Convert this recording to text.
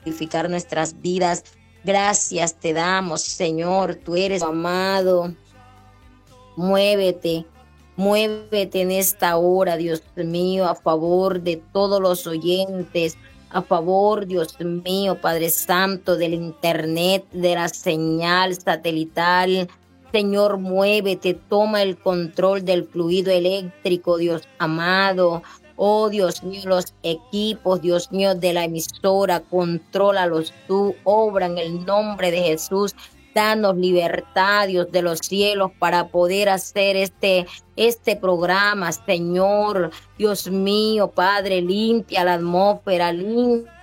purificar nuestras vidas. Gracias te damos, Señor, tú eres amado. Muévete, muévete en esta hora, Dios mío, a favor de todos los oyentes, a favor, Dios mío, Padre Santo, del internet, de la señal satelital. Señor, muévete, toma el control del fluido eléctrico, Dios amado. Oh, Dios mío, los equipos, Dios mío, de la emisora, contrólalos tú, obra en el nombre de Jesús. Danos libertad, Dios de los cielos, para poder hacer este programa, Señor. Dios mío, Padre, limpia la atmósfera, limpia